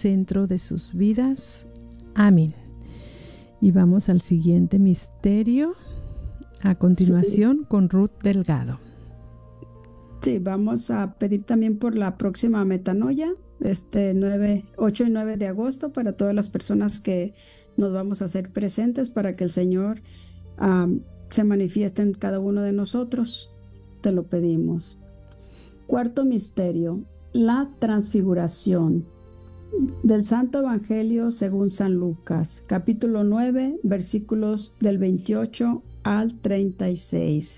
centro de sus vidas. Amén. Y vamos al siguiente misterio, a continuación con Ruth Delgado. Sí, vamos a pedir también por la próxima metanoia, 8 y 9 de agosto, para todas las personas que nos vamos a hacer presentes, para que el Señor se manifieste en cada uno de nosotros. Te lo pedimos. Cuarto misterio, la transfiguración. Del Santo Evangelio según San Lucas, capítulo 9, versículos del 28 al 36.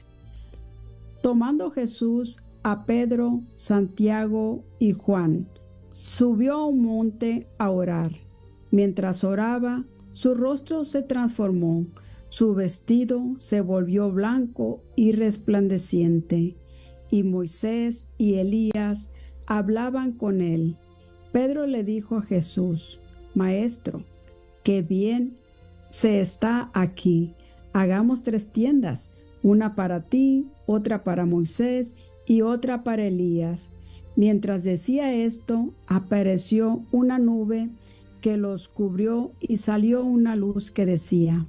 Tomando Jesús a Pedro, Santiago y Juan, subió a un monte a orar. Mientras oraba, su rostro se transformó, su vestido se volvió blanco y resplandeciente, y Moisés y Elías hablaban con él. Pedro le dijo a Jesús: Maestro, qué bien se está aquí. Hagamos 3 tiendas, una para ti, otra para Moisés y otra para Elías. Mientras decía esto, apareció una nube que los cubrió y salió una luz que decía: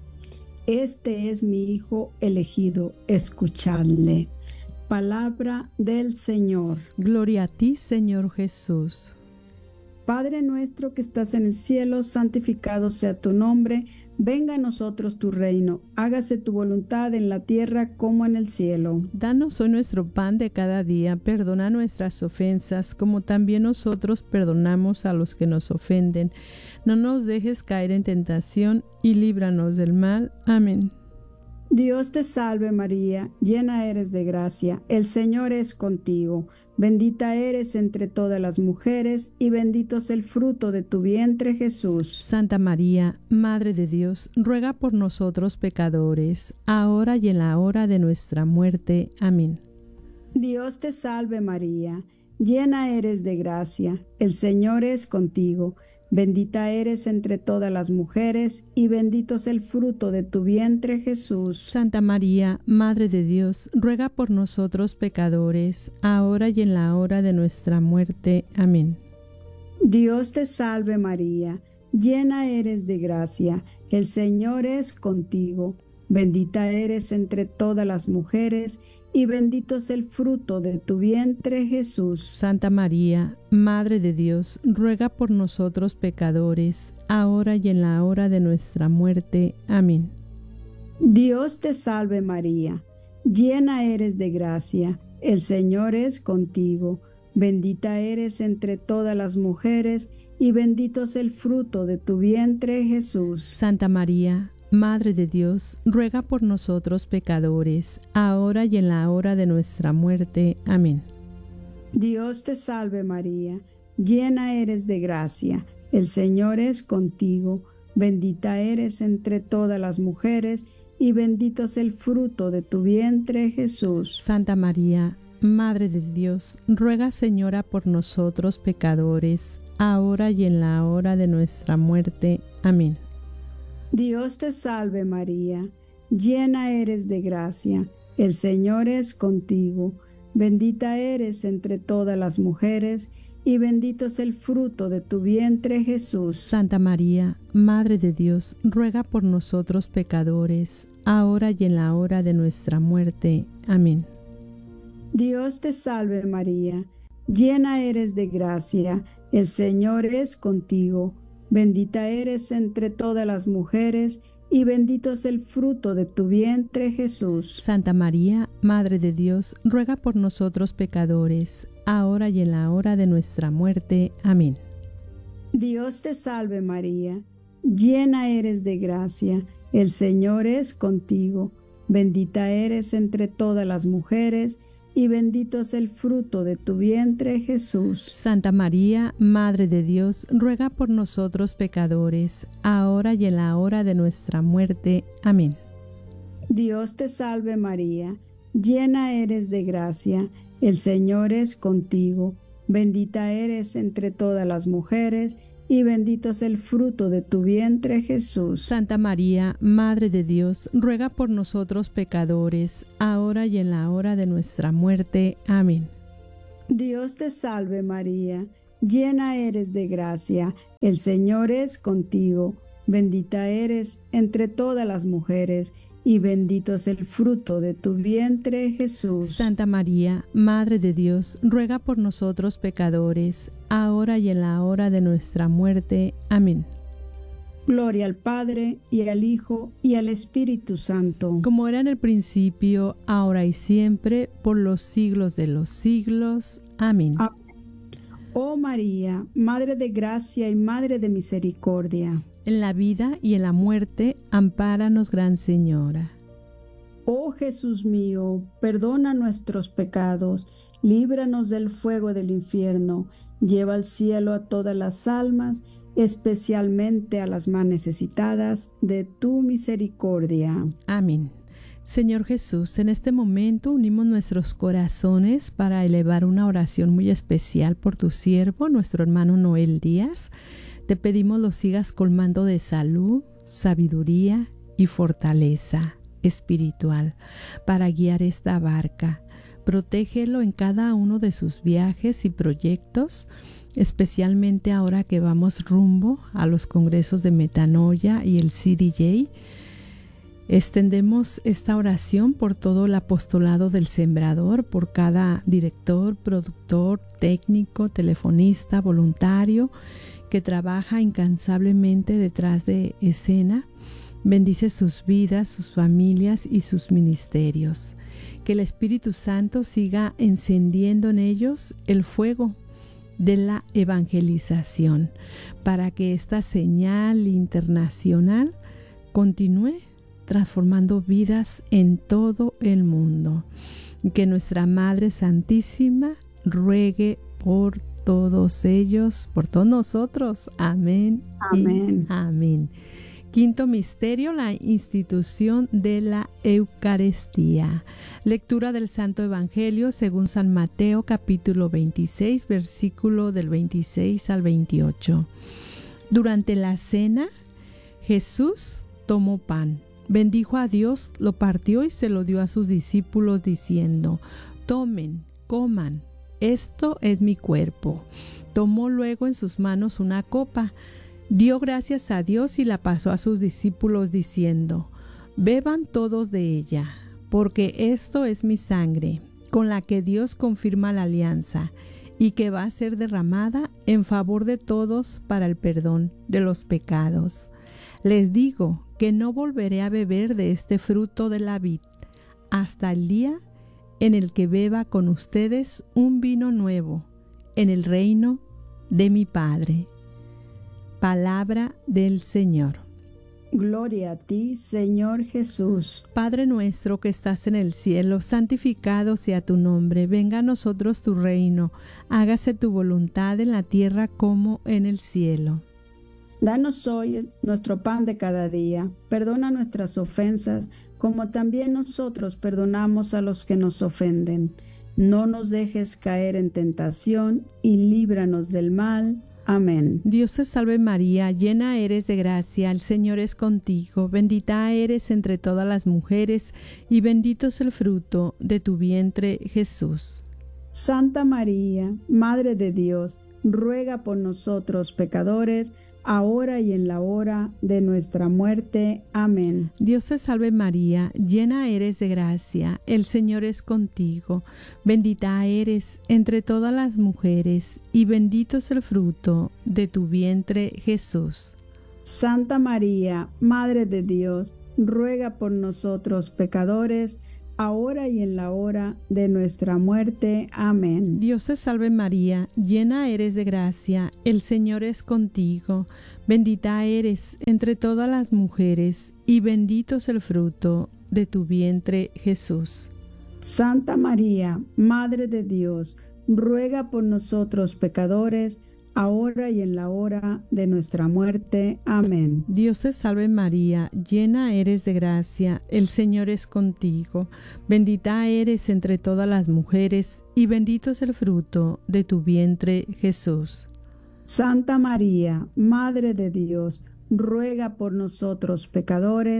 Este es mi Hijo elegido, escuchadle. Palabra del Señor. Gloria a ti, Señor Jesús. Padre nuestro que estás en el cielo, santificado sea tu nombre. Venga a nosotros tu reino. Hágase tu voluntad en la tierra como en el cielo. Danos hoy nuestro pan de cada día. Perdona nuestras ofensas, como también nosotros perdonamos a los que nos ofenden. No nos dejes caer en tentación y líbranos del mal. Amén. Dios te salve María, llena eres de gracia, el Señor es contigo. Bendita eres entre todas las mujeres, y bendito es el fruto de tu vientre, Jesús. Santa María, Madre de Dios, ruega por nosotros pecadores, ahora y en la hora de nuestra muerte. Amén. Dios te salve María, llena eres de gracia, el Señor es contigo. Bendita eres entre todas las mujeres, y bendito es el fruto de tu vientre, Jesús. Santa María, Madre de Dios, ruega por nosotros pecadores, ahora y en la hora de nuestra muerte. Amén. Dios te salve María, llena eres de gracia, el Señor es contigo. Bendita eres entre todas las mujeres, y bendito es el fruto de tu vientre, Jesús. Santa María, Madre de Dios, ruega por nosotros pecadores, ahora y en la hora de nuestra muerte. Amén. Dios te salve María, llena eres de gracia, el Señor es contigo. Bendita eres entre todas las mujeres, y bendito es el fruto de tu vientre, Jesús. Santa María, Madre de Dios, ruega por nosotros pecadores, ahora y en la hora de nuestra muerte. Amén. Dios te salve María, llena eres de gracia, el Señor es contigo. Bendita eres entre todas las mujeres, y bendito es el fruto de tu vientre, Jesús. Santa María, Madre de Dios, ruega, Señora, por nosotros pecadores, ahora y en la hora de nuestra muerte. Amén. Dios te salve María, llena eres de gracia, el Señor es contigo. Bendita eres entre todas las mujeres, y bendito es el fruto de tu vientre, Jesús. Santa María, Madre de Dios, ruega por nosotros pecadores, ahora y en la hora de nuestra muerte. Amén. Dios te salve María, llena eres de gracia, el Señor es contigo. Bendita eres entre todas las mujeres, y bendito es el fruto de tu vientre, Jesús. Santa María, Madre de Dios, ruega por nosotros pecadores, ahora y en la hora de nuestra muerte. Amén. Dios te salve María, llena eres de gracia, el Señor es contigo. Bendita eres entre todas las mujeres, y bendito es el fruto de tu vientre, Jesús. Santa María, Madre de Dios, ruega por nosotros pecadores, ahora y en la hora de nuestra muerte. Amén. Dios te salve María, llena eres de gracia, el Señor es contigo. Bendita eres entre todas las mujeres, y bendito es el fruto de tu vientre, Jesús. Santa María, Madre de Dios, ruega por nosotros pecadores, ahora y en la hora de nuestra muerte. Amén. Dios te salve María, llena eres de gracia, El Señor es contigo, bendita eres entre todas las mujeres, y bendito es el fruto de tu vientre, Jesús. Santa María, Madre de Dios, ruega por nosotros pecadores, ahora y en la hora de nuestra muerte. Amén. Gloria al Padre, y al Hijo, y al Espíritu Santo. Como era en el principio, ahora y siempre, por los siglos de los siglos. Amén. Oh María, Madre de gracia y Madre de misericordia. En la vida y en la muerte, ampáranos, Gran Señora. Oh Jesús mío, perdona nuestros pecados, líbranos del fuego del infierno, lleva al cielo a todas las almas, especialmente a las más necesitadas de tu misericordia. Amén. Señor Jesús, en este momento unimos nuestros corazones para elevar una oración muy especial por tu siervo, nuestro hermano Noel Díaz. Te pedimos lo sigas colmando de salud, sabiduría y fortaleza espiritual para guiar esta barca. Protégelo en cada uno de sus viajes y proyectos, especialmente ahora que vamos rumbo a los congresos de Metanoia y el CDJ. Extendemos esta oración por todo el apostolado del Sembrador, por cada director, productor, técnico, telefonista, voluntario que trabaja incansablemente detrás de escena. Bendice sus vidas, sus familias y sus ministerios. Que el Espíritu Santo siga encendiendo en ellos el fuego de la evangelización para que esta señal internacional continúe transformando vidas en todo el mundo. Que nuestra Madre Santísima ruegue por todos ellos, por todos nosotros. Amén. Amén. Amén. Quinto misterio, la institución de la Eucaristía. Lectura del Santo Evangelio según San Mateo, capítulo 26, versículo del 26 al 28. Durante la cena, Jesús tomó pan, bendijo a Dios, lo partió y se lo dio a sus discípulos diciendo: tomen, coman, esto es mi cuerpo. Tomó luego en sus manos una copa, dio gracias a Dios y la pasó a sus discípulos diciendo: beban todos de ella, porque esto es mi sangre, con la que Dios confirma la alianza y que va a ser derramada en favor de todos para el perdón de los pecados. Les digo que no volveré a beber de este fruto de la vid hasta el día en el que beba con ustedes un vino nuevo en el reino de mi Padre. Palabra del Señor. Gloria a ti, Señor Jesús. Padre nuestro que estás en el cielo, santificado sea tu nombre. Venga a nosotros tu reino. Hágase tu voluntad en la tierra como en el cielo. Danos hoy nuestro pan de cada día. Perdona nuestras ofensas, como también nosotros perdonamos a los que nos ofenden. No nos dejes caer en tentación y líbranos del mal. Amén. Dios te salve María, llena eres de gracia, el Señor es contigo, bendita eres entre todas las mujeres, y bendito es el fruto de tu vientre, Jesús. Santa María, Madre de Dios, ruega por nosotros pecadores, ahora y en la hora de nuestra muerte. Amén. Dios te salve María, llena eres de gracia, el Señor es contigo, bendita eres entre todas las mujeres, y bendito es el fruto de tu vientre, Jesús. Santa María, Madre de Dios, ruega por nosotros pecadores, ahora y en la hora de nuestra muerte. Amén. Dios te salve María, llena eres de gracia, el Señor es contigo, bendita eres entre todas las mujeres, y bendito es el fruto de tu vientre, Jesús. Santa María, Madre de Dios, ruega por nosotros pecadores, ahora y en la hora de nuestra muerte. Amén. Dios te salve María, llena eres de gracia, el Señor es contigo, bendita eres entre todas las mujeres, y bendito es el fruto de tu vientre, Jesús. Santa María, Madre de Dios, ruega por nosotros pecadores,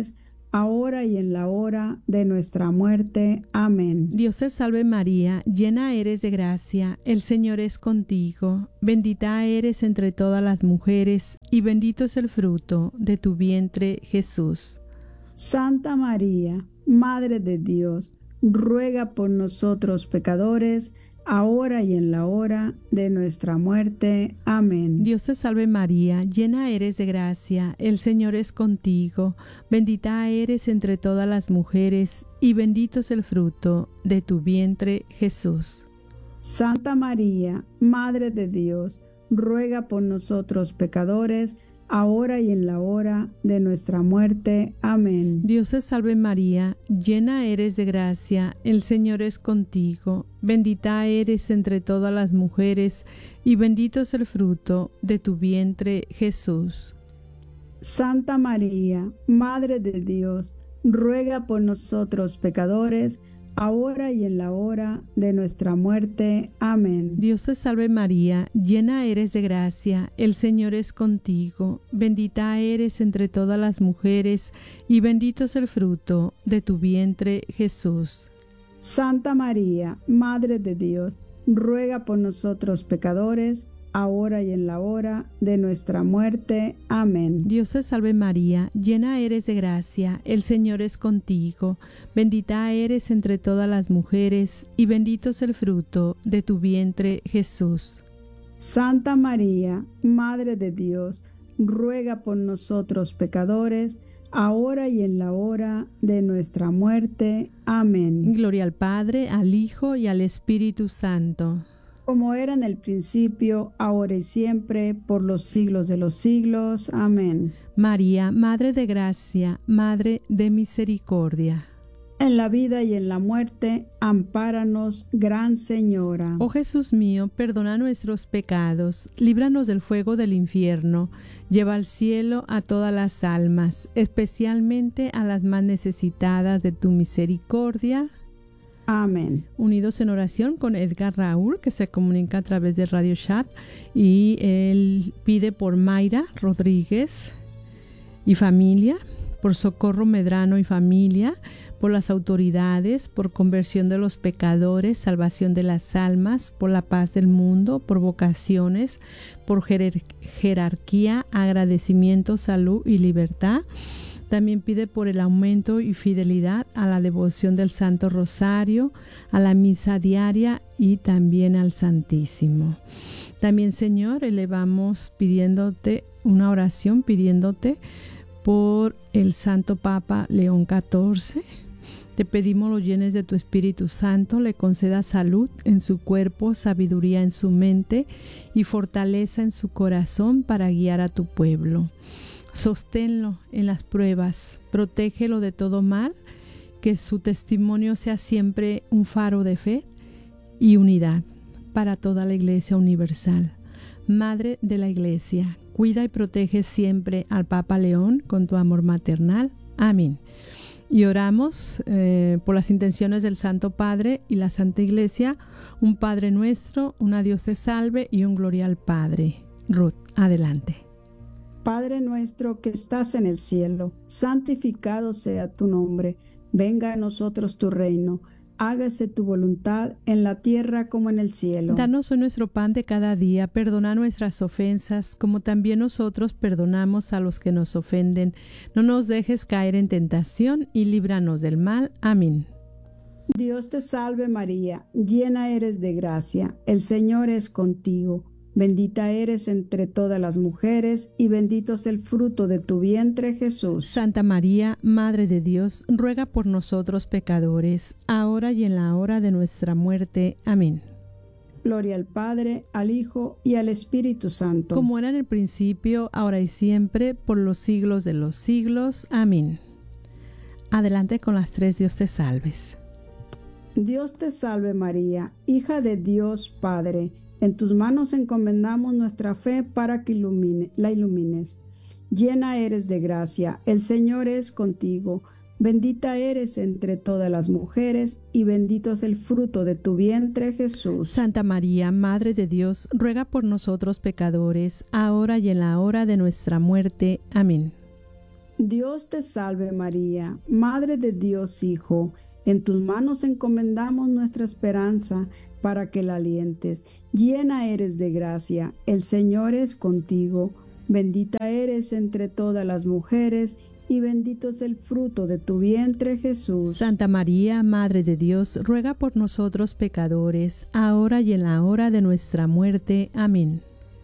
ahora y en la hora de nuestra muerte. Amén. Dios te salve María, llena eres de gracia, el Señor es contigo, bendita eres entre todas las mujeres, y bendito es el fruto de tu vientre, Jesús. Santa María, Madre de Dios, ruega por nosotros pecadores, ahora y en la hora de nuestra muerte. Amén. Dios te salve María, llena eres de gracia, el Señor es contigo, bendita eres entre todas las mujeres, y bendito es el fruto de tu vientre, Jesús. Santa María, Madre de Dios, ruega por nosotros pecadores, ahora y en la hora de nuestra muerte. Amén. Dios te salve María, llena eres de gracia, el Señor es contigo, bendita eres entre todas las mujeres, y bendito es el fruto de tu vientre, Jesús. Santa María, Madre de Dios, ruega por nosotros pecadores, ahora y en la hora de nuestra muerte. Amén. Dios te salve María, llena eres de gracia, el Señor es contigo, bendita eres entre todas las mujeres, y bendito es el fruto de tu vientre, Jesús. Santa María, Madre de Dios, ruega por nosotros pecadores, ahora y en la hora de nuestra muerte. Amén. Dios te salve María, llena eres de gracia, el Señor es contigo, bendita eres entre todas las mujeres, y bendito es el fruto de tu vientre, Jesús. Santa María, Madre de Dios, ruega por nosotros pecadores, ahora y en la hora de nuestra muerte. Amén. Gloria al Padre, al Hijo y al Espíritu Santo. Como era en el principio, ahora y siempre, por los siglos de los siglos. Amén. María, Madre de Gracia, Madre de Misericordia. En la vida y en la muerte, ampáranos, Gran Señora. Oh Jesús mío, perdona nuestros pecados, líbranos del fuego del infierno, lleva al cielo a todas las almas, especialmente a las más necesitadas de tu misericordia. Amén. Unidos en oración con Edgar Raúl, que se comunica a través de Radio Chat, y él pide por Mayra Rodríguez y familia, por Socorro Medrano y familia, por las autoridades, por conversión de los pecadores, salvación de las almas, por la paz del mundo, por vocaciones, por jerarquía, agradecimiento, salud y libertad. También pide por el aumento y fidelidad a la devoción del Santo Rosario, a la misa diaria y también al Santísimo. También, Señor, elevamos pidiéndote una oración, pidiéndote por el Santo Papa León XIV. Te pedimos lo llenes de tu Espíritu Santo, le conceda salud en su cuerpo, sabiduría en su mente y fortaleza en su corazón para guiar a tu pueblo. Sosténlo en las pruebas, protégelo de todo mal, que su testimonio sea siempre un faro de fe y unidad para toda la Iglesia universal. Madre de la Iglesia, cuida y protege siempre al Papa León con tu amor maternal. Amén. Y oramos por las intenciones del Santo Padre y la Santa Iglesia, un Padre nuestro, una Dios te salve y un Gloria al Padre. Ruth, adelante. Padre nuestro que estás en el cielo, santificado sea tu nombre. Venga a nosotros tu reino. Hágase tu voluntad en la tierra como en el cielo. Danos hoy nuestro pan de cada día. Perdona nuestras ofensas, como también nosotros perdonamos a los que nos ofenden. No nos dejes caer en tentación y líbranos del mal. Amén. Dios te salve María, llena eres de gracia. El Señor es contigo. Bendita eres entre todas las mujeres, y bendito es el fruto de tu vientre, Jesús. Santa María, Madre de Dios, ruega por nosotros pecadores, ahora y en la hora de nuestra muerte. Amén. Gloria al Padre, al Hijo y al Espíritu Santo. Como era en el principio, ahora y siempre, por los siglos de los siglos. Amén. Adelante con las tres Dios te salves. Dios te salve María, hija de Dios Padre. En tus manos encomendamos nuestra fe para que la ilumines. Llena eres de gracia, el Señor es contigo. Bendita eres entre todas las mujeres, y bendito es el fruto de tu vientre, Jesús. Santa María, Madre de Dios, ruega por nosotros pecadores, ahora y en la hora de nuestra muerte. Amén. Dios te salve María, Madre de Dios Hijo. En tus manos encomendamos nuestra esperanza para que la alientes. Llena eres de gracia, el Señor es contigo. Bendita eres entre todas las mujeres, y bendito es el fruto de tu vientre, Jesús. Santa María, Madre de Dios, ruega por nosotros pecadores, ahora y en la hora de nuestra muerte. Amén.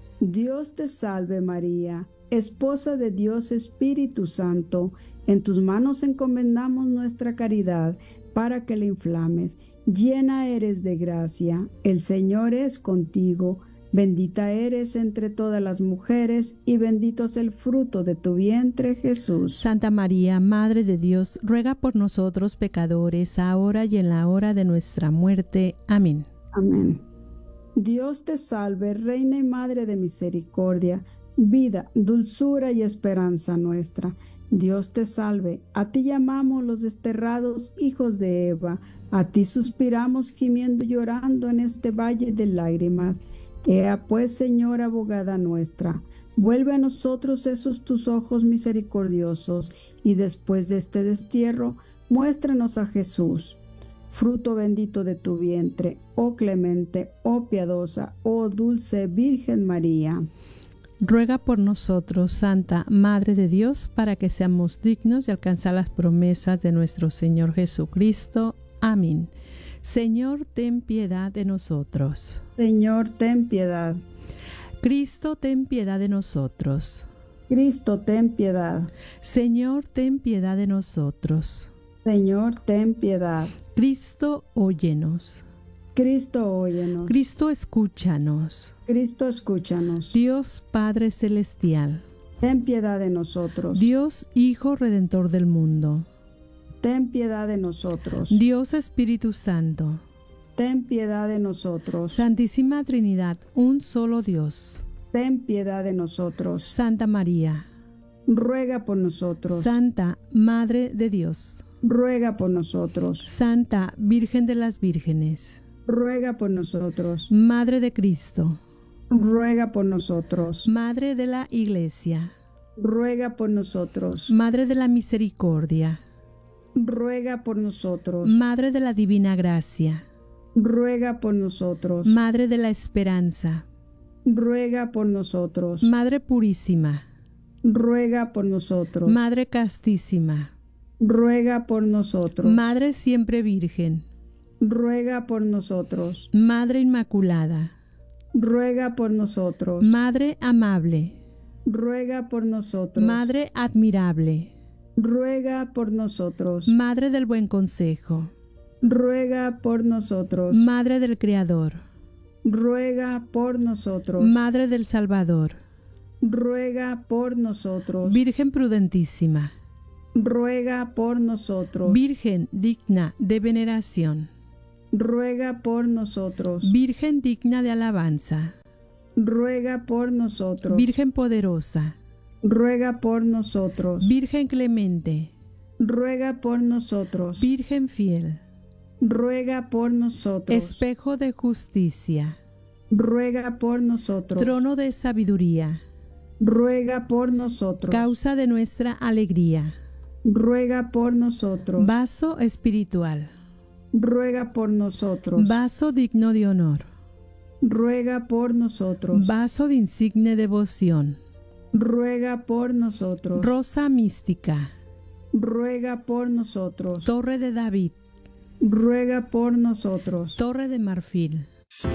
Dios te salve María, Esposa de Dios Espíritu Santo. En tus manos encomendamos nuestra caridad para que la inflames. Llena eres de gracia, el Señor es contigo. Bendita eres entre todas las mujeres, y bendito es el fruto de tu vientre, Jesús. Santa María, Madre de Dios, ruega por nosotros pecadores, ahora y en la hora de nuestra muerte. Amén. Amén. Dios te salve, Reina y Madre de misericordia, vida, dulzura y esperanza nuestra. Dios te salve, a ti llamamos los desterrados hijos de Eva, a ti suspiramos gimiendo y llorando en este valle de lágrimas. Ea pues, Señora abogada nuestra, vuelve a nosotros esos tus ojos misericordiosos, y después de este destierro, muéstranos a Jesús, fruto bendito de tu vientre, oh clemente, oh piadosa, oh dulce Virgen María. Ruega por nosotros, Santa Madre de Dios, para que seamos dignos de alcanzar las promesas de nuestro Señor Jesucristo. Amén. Señor, ten piedad de nosotros. Señor, ten piedad. Cristo, ten piedad de nosotros. Cristo, ten piedad. Señor, ten piedad de nosotros. Señor, ten piedad. Cristo, óyenos. Cristo, óyenos. Cristo, escúchanos. Cristo, escúchanos. Dios Padre Celestial, ten piedad de nosotros. Dios Hijo Redentor del mundo, ten piedad de nosotros. Dios Espíritu Santo, ten piedad de nosotros. Santísima Trinidad, un solo Dios, ten piedad de nosotros. Santa María, ruega por nosotros. Santa Madre de Dios, ruega por nosotros. Santa Virgen de las Vírgenes, ruega por nosotros. Madre de Cristo, ruega por nosotros. Madre de la Iglesia, ruega por nosotros. Madre de la Misericordia, ruega por nosotros. Madre de la Divina Gracia, ruega por nosotros. Madre de la Esperanza, ruega por nosotros. Madre Purísima, ruega por nosotros. Madre Castísima, ruega por nosotros. Madre Siempre Virgen, ruega por nosotros. Madre Inmaculada, ruega por nosotros. Madre Amable, ruega por nosotros. Madre Admirable, ruega por nosotros. Madre del Buen Consejo, ruega por nosotros. Madre del Creador, ruega por nosotros. Madre del Salvador, ruega por nosotros. Virgen prudentísima, ruega por nosotros. Virgen digna de veneración, ruega por nosotros. Virgen digna de alabanza, ruega por nosotros. Virgen poderosa, ruega por nosotros. Virgen clemente, ruega por nosotros. Virgen fiel, ruega por nosotros. espejo de justicia, ruega por nosotros. trono de sabiduría, ruega por nosotros. causa de nuestra alegría, ruega por nosotros. vaso espiritual, ruega por nosotros. vaso digno de honor, ruega por nosotros. vaso de insigne devoción, ruega por nosotros. rosa mística, ruega por nosotros. torre de David, ruega por nosotros. torre de marfil.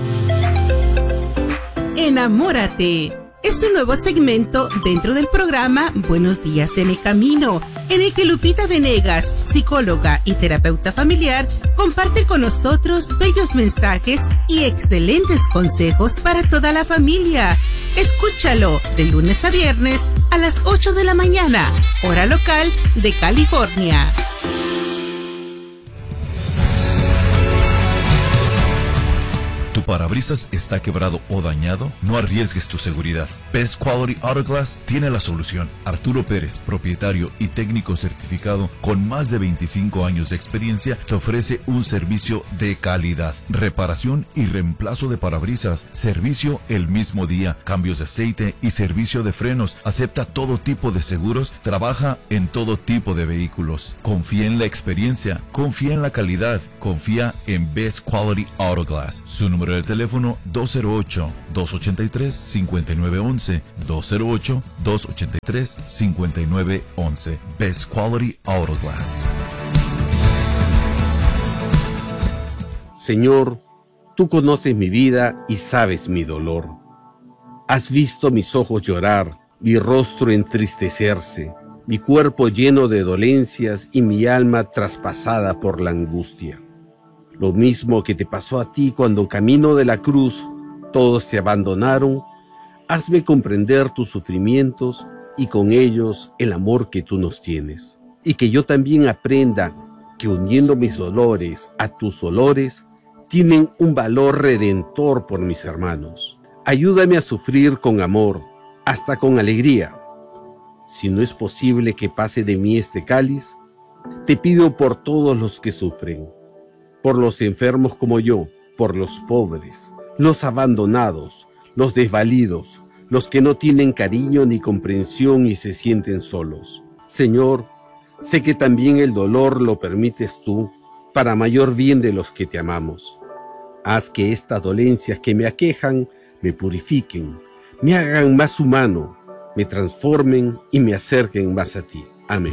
Enamórate. Es un nuevo segmento dentro del programa Buenos Días en el Camino, en el que Lupita Venegas, psicóloga y terapeuta familiar, comparte con nosotros bellos mensajes y excelentes consejos para toda la familia. Escúchalo de lunes a viernes a las 8 de la mañana, hora local de California. Tu parabrisas está quebrado o dañado, no arriesgues tu seguridad. Best Quality Auto Glass tiene la solución. Arturo Pérez, propietario y técnico certificado con más de 25 años de experiencia, te ofrece un servicio de calidad. Reparación y reemplazo de parabrisas, servicio el mismo día, cambios de aceite y servicio de frenos. Acepta todo tipo de seguros, trabaja en todo tipo de vehículos. Confía en la experiencia, confía en la calidad, confía en Best Quality Auto Glass. Su número de teléfono 208-283-5911, 208-283-5911. Best Quality Auto Glass. Señor, tú conoces mi vida y sabes mi dolor. Has visto mis ojos llorar, mi rostro entristecerse, mi cuerpo lleno de dolencias y mi alma traspasada por la angustia. Lo mismo que te pasó a ti cuando camino de la cruz todos te abandonaron, hazme comprender tus sufrimientos y con ellos el amor que tú nos tienes. Y que yo también aprenda que uniendo mis dolores a tus dolores, tienen un valor redentor por mis hermanos. Ayúdame a sufrir con amor, hasta con alegría. Si no es posible que pase de mí este cáliz, te pido por todos los que sufren, por los enfermos como yo, por los pobres, los abandonados, los desvalidos, los que no tienen cariño ni comprensión y se sienten solos. Señor, sé que también el dolor lo permites tú para mayor bien de los que te amamos. Haz que estas dolencias que me aquejan me purifiquen, me hagan más humano, me transformen y me acerquen más a ti. Amén.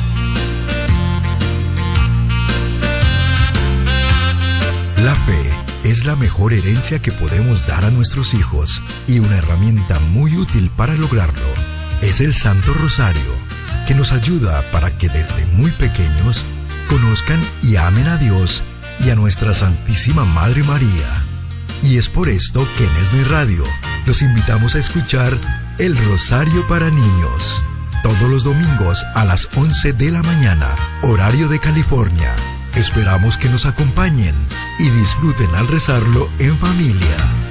La fe es la mejor herencia que podemos dar a nuestros hijos y una herramienta muy útil para lograrlo es el Santo Rosario, que nos ayuda para que desde muy pequeños conozcan y amen a Dios y a nuestra Santísima Madre María. Y es por esto que en ESNE Radio los invitamos a escuchar El Rosario para Niños, todos los domingos a las 11 de la mañana, horario de California. Esperamos que nos acompañen y disfruten al rezarlo en familia.